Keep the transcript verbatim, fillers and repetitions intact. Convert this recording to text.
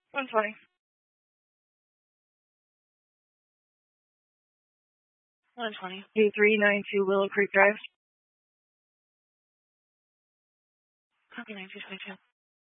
one twenty. one twenty. two three nine two Willow Creek Drive. Copy nine two twenty-two.